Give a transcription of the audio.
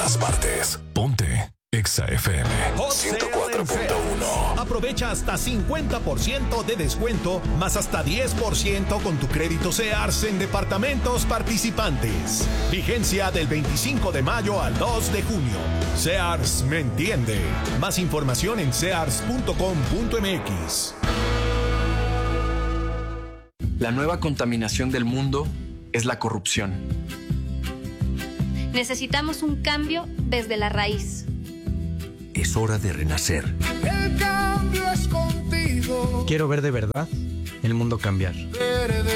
todas partes. Ponte Exa FM 104.1. Aprovecha hasta 50% de descuento, más hasta 10% con tu crédito Sears en departamentos participantes. Vigencia del 25 de mayo al 2 de junio. Sears me entiende. Más información en sears.com.mx. La nueva contaminación del mundo es la corrupción. Necesitamos un cambio desde la raíz. Es hora de renacer. El cambio es contigo. Quiero ver de verdad el mundo cambiar.